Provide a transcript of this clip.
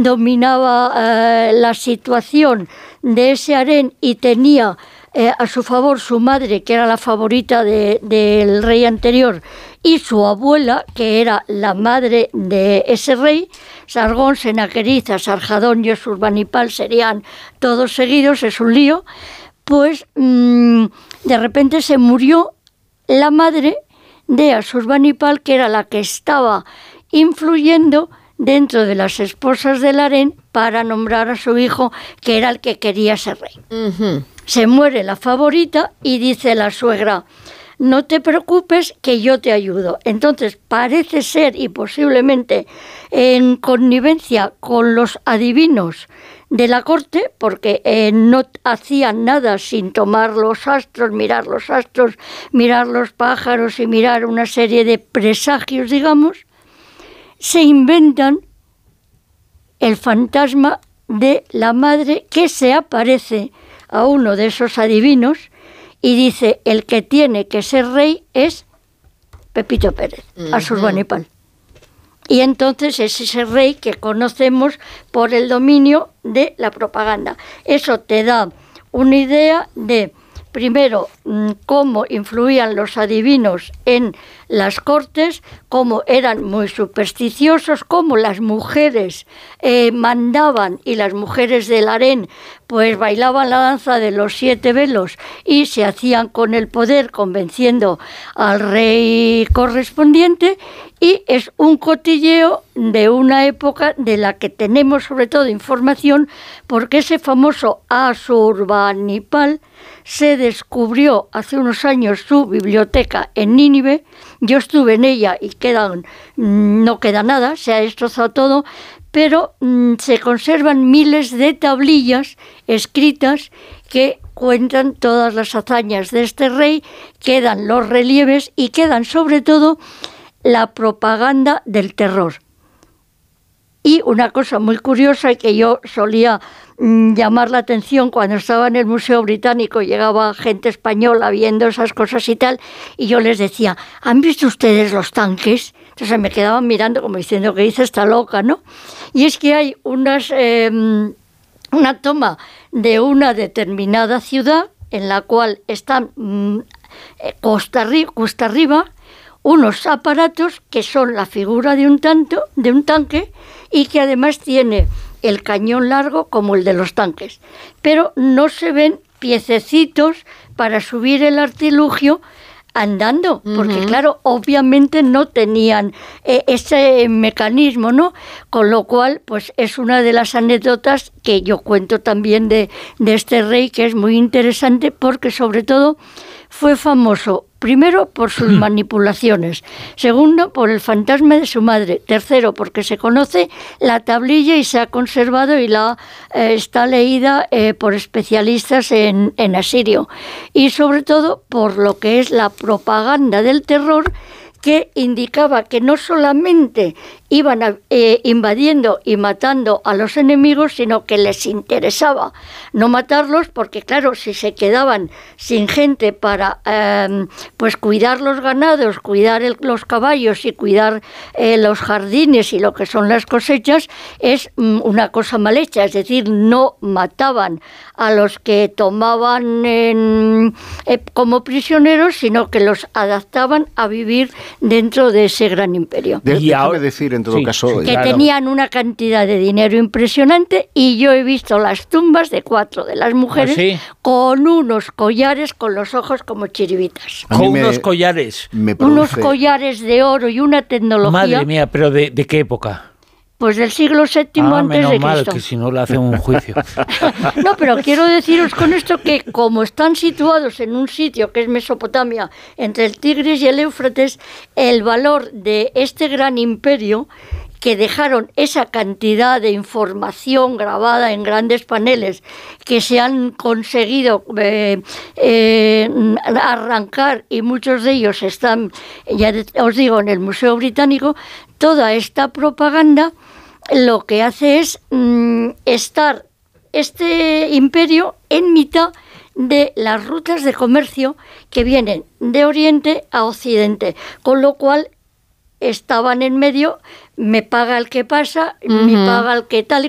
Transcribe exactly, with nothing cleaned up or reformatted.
dominaba eh, la situación de ese harén y tenía eh, a su favor su madre, que era la favorita de, del rey anterior, y su abuela, que era la madre de ese rey. Sargón, Sennacherib, Asarjadón y Asurbanipal serían todos seguidos, es un lío. Pues mmm, de repente se murió la madre de Asurbanipal, que era la que estaba influyendo dentro de las esposas del harén para nombrar a su hijo, que era el que quería ser rey. Uh-huh. Se muere la favorita y dice la suegra: no te preocupes, que yo te ayudo. Entonces parece ser, y posiblemente en connivencia con los adivinos de la corte, porque eh, no hacían nada sin tomar los astros, mirar los astros, mirar los pájaros y mirar una serie de presagios, digamos, se inventan el fantasma de la madre que se aparece a uno de esos adivinos y dice: el que tiene que ser rey es Pepito Pérez, uh-huh. Asurbanipal. Y entonces es ese rey que conocemos por el dominio de la propaganda. Eso te da una idea de, primero, cómo influían los adivinos en las cortes, cómo eran muy supersticiosos, cómo las mujeres eh, mandaban, y las mujeres del harén pues bailaban la danza de los siete velos y se hacían con el poder convenciendo al rey correspondiente. Y es un cotilleo de una época de la que tenemos sobre todo información, porque ese famoso Asurbanipal se descubrió hace unos años su biblioteca en Nínive. Yo estuve en ella y quedan, no queda nada, se ha destrozado todo, pero mmm, se conservan miles de tablillas escritas que cuentan todas las hazañas de este rey, quedan los relieves y quedan sobre todo la propaganda del terror. Y una cosa muy curiosa que yo solía mmm, llamar la atención cuando estaba en el Museo Británico, llegaba gente española viendo esas cosas y tal, y yo les decía: ¿han visto ustedes los tanques? Entonces me quedaban mirando como diciendo: ¿qué dice esta loca, no? Y es que hay unas, eh, una toma de una determinada ciudad en la cual están mmm, costa, arriba, costa arriba unos aparatos que son la figura de un, tanto, de un tanque, y que además tiene el cañón largo como el de los tanques, pero no se ven piececitos para subir el artilugio andando, porque uh-huh. claro, obviamente no tenían eh, ese mecanismo, ¿no? Con lo cual, pues es una de las anécdotas que yo cuento también de, de este rey, que es muy interesante, porque sobre todo fue famoso, primero, por sus manipulaciones, segundo, por el fantasma de su madre, tercero, porque se conoce la tablilla y se ha conservado y la eh, está leída eh, por especialistas en, en asirio, y sobre todo por lo que es la propaganda del terror, que indicaba que no solamente iban a, eh, invadiendo y matando a los enemigos, sino que les interesaba no matarlos, porque claro, si se quedaban sin gente para eh, pues cuidar los ganados, cuidar el, los caballos y cuidar eh, los jardines y lo que son las cosechas, es mm, una cosa mal hecha. Es decir, no mataban a los que tomaban en, eh, como prisioneros, sino que los adaptaban a vivir dentro de ese gran imperio. De, déjame decir, en todo sí, caso... Que claro. tenían una cantidad de dinero impresionante, y yo he visto las tumbas de cuatro de las mujeres ¿Ah, sí? con unos collares con los ojos como chiribitas. Con me, unos collares. Me produce... Unos collares de oro y una tecnología... Madre mía, ¿pero de, de qué época? Pues del siglo séptimo ah, antes menos de mal, Cristo. Que si no le hacen un juicio. No, pero quiero deciros con esto que como están situados en un sitio que es Mesopotamia, entre el Tigris y el Éufrates, el valor de este gran imperio, que dejaron esa cantidad de información grabada en grandes paneles, que se han conseguido eh, eh, arrancar, y muchos de ellos están, ya os digo, en el Museo Británico. Toda esta propaganda lo que hace es mmm, estar este imperio en mitad de las rutas de comercio que vienen de Oriente a Occidente, con lo cual estaban en medio, me paga el que pasa, uh-huh. me paga el que tal,